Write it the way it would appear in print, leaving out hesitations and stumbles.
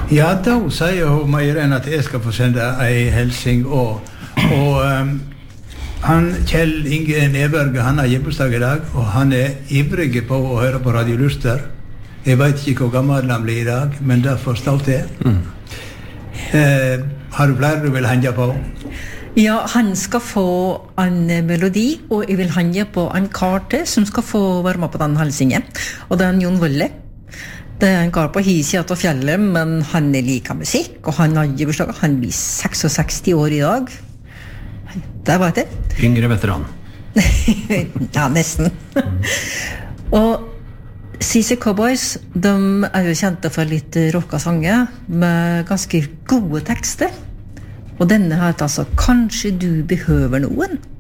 Ja, da sier hun Mairén at jeg skal få sende en helsing og han Kjell Inge Neberge, han har gebursdag i dag, og han ivrig på å høre på Radio Luster. Jeg vet ikke hvor gammel han blir i dag, men det får stå til. Har du flere du vil henge på? Ja, han skal få en melodi, og jeg vil henge på en kar til som skal få være med på den helsingen. Og det Jon Wølle. Det en kar på hissida av fjellet, men han liker musikk, og han har gebursdag. Han blir 66 år i dag. Det var det. Yngre veteran. Ja, nesten. Og CC Cowboys, de jo kjente for litt rocka sanger med ganske gode tekster. Og denne heter altså «Kanskje du behøver noen».